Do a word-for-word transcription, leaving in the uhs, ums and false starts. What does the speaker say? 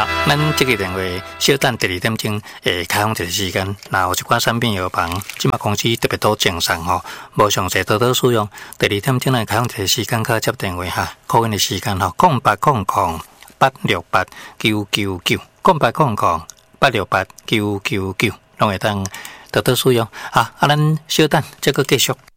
咱这个电话小等第二点钟诶开放一个时间，那有一寡产品药房，即马公司特别多赠送吼，无详细多多使用。第二点钟来开放一个时间，卡接电话哈，扣印的时间吼，空八空空八六八九九九，空八空空八六八九九九，拢会当多多使用。好，啊，咱小等这个继续。